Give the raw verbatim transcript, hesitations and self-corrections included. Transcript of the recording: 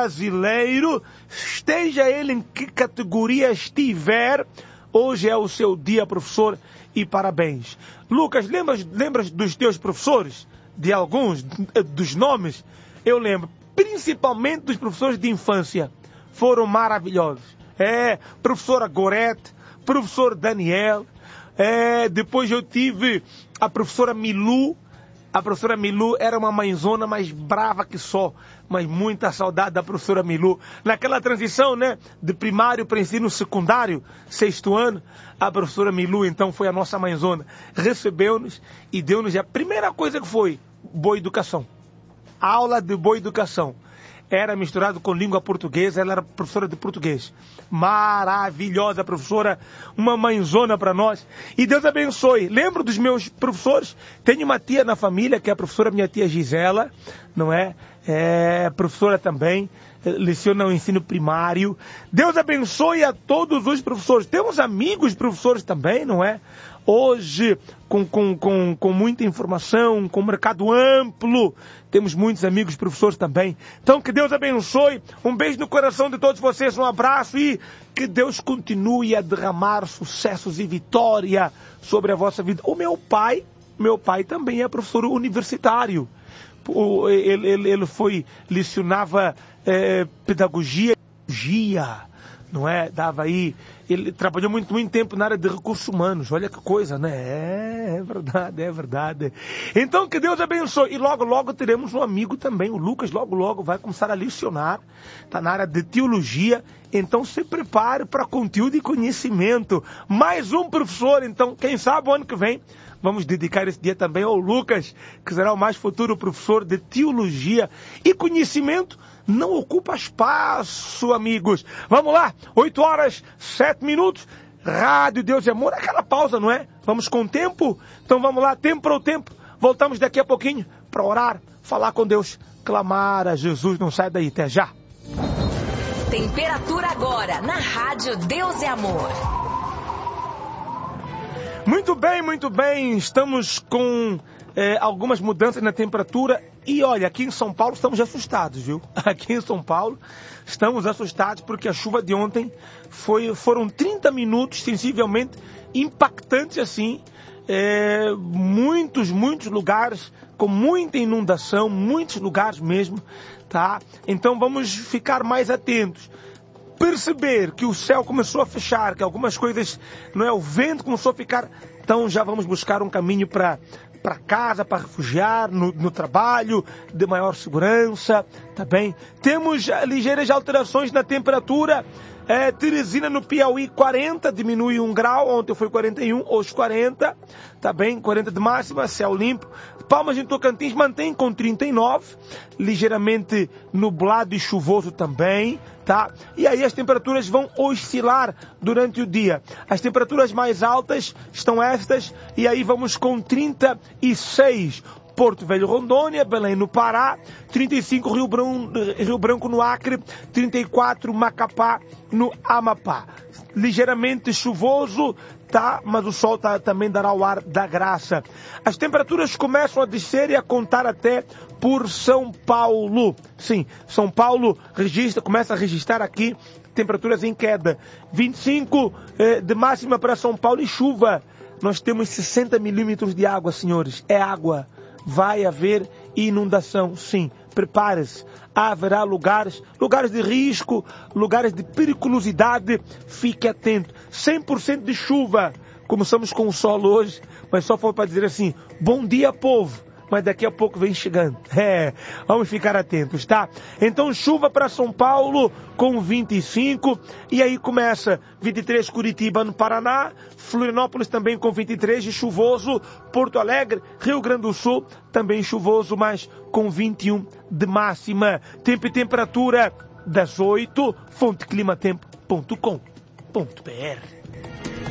brasileiro, esteja ele em que categoria estiver, hoje é o seu dia, professor, e parabéns. Lucas, lembras, lembras dos teus professores? De alguns, dos nomes? Eu lembro, principalmente dos professores de infância. Foram maravilhosos. É, professora Gorete, professor Daniel, é, depois eu tive a professora Milu. A professora Milu era uma mãezona mais brava que só, mas muita saudade da professora Milu. Naquela transição, né, de primário para ensino secundário, sexto ano, a professora Milu então foi a nossa mãezona. Recebeu-nos e deu-nos a primeira coisa que foi boa educação. Aula de boa educação. Era misturado com língua portuguesa, ela era professora de português. Maravilhosa professora, uma mãezona para nós. E Deus abençoe. Lembro dos meus professores? Tenho uma tia na família, que é a professora, minha tia Gisela, não é? É professora também, leciona o ensino primário. Deus abençoe a todos os professores. Temos amigos professores também, não é? Hoje, com, com, com, com muita informação, com mercado amplo, temos muitos amigos professores também. Então, que Deus abençoe. Um beijo no coração de todos vocês, um abraço e que Deus continue a derramar sucessos e vitória sobre a vossa vida. O meu pai, meu pai também é professor universitário. Ele, ele, ele foi, lecionava é, pedagogia, não é? Dava aí, ele trabalhou muito, muito tempo na área de recursos humanos. Olha que coisa, né? É, é verdade, é verdade. Então que Deus abençoe. E logo, logo teremos um amigo também. O Lucas logo, logo vai começar a lecionar. Está na área de teologia. Então se prepare para conteúdo e conhecimento. Mais um professor. Então, quem sabe o ano que vem vamos dedicar esse dia também ao Lucas, que será o mais futuro professor de teologia e conhecimento. Não ocupa espaço, amigos. Vamos lá, oito horas, sete minutos. Rádio Deus e Amor, aquela pausa, não é? Vamos com o tempo? Então vamos lá, tempo para o tempo. Voltamos daqui a pouquinho para orar, falar com Deus, clamar a Jesus. Não sai daí, até já. Temperatura agora na Rádio Deus e Amor. Muito bem, muito bem. Estamos com é, algumas mudanças na temperatura. E olha, aqui em São Paulo estamos assustados, viu? Aqui em São Paulo estamos assustados porque a chuva de ontem foi, foram trinta minutos sensivelmente impactantes assim. É, muitos, muitos lugares com muita inundação, muitos lugares mesmo, tá? Então vamos ficar mais atentos. Perceber que o céu começou a fechar, que algumas coisas, não é, o vento começou a ficar, então já vamos buscar um caminho para para casa, para refugiar, no, no trabalho, de maior segurança, tá bem? Temos ligeiras alterações na temperatura. É, Teresina no Piauí quarenta, diminui um grau, ontem foi quarenta e um, hoje quarenta, tá bem? quarenta de máxima, céu limpo. Palmas em Tocantins mantém com trinta e nove, ligeiramente nublado e chuvoso também, tá? E aí as temperaturas vão oscilar durante o dia. As temperaturas mais altas estão estas, e aí vamos com trinta e seis. Porto Velho, Rondônia, Belém no Pará, trinta e cinco Rio Branco, Rio Branco no Acre, trinta e quatro Macapá no Amapá. Ligeiramente chuvoso, tá? Mas o sol tá, também dará o ar da graça. As temperaturas começam a descer e a contar até por São Paulo. Sim, São Paulo registra, começa a registrar aqui temperaturas em queda. vinte e cinco eh, de máxima para São Paulo e chuva. Nós temos sessenta milímetros de água, senhores. É água. Vai haver inundação, sim. Prepare-se. Haverá lugares, lugares de risco, lugares de periculosidade. Fique atento. cem por cento de chuva. Começamos com o sol hoje, mas só foi para dizer assim, bom dia, povo. Mas daqui a pouco vem chegando. É, vamos ficar atentos, tá? Então chuva para São Paulo com vinte e cinco. E aí começa vinte e três Curitiba no Paraná. Florianópolis também com vinte e três e chuvoso. Porto Alegre, Rio Grande do Sul também chuvoso, mas com vinte e um de máxima. Tempo e temperatura das oito. fonte climatempo ponto com ponto br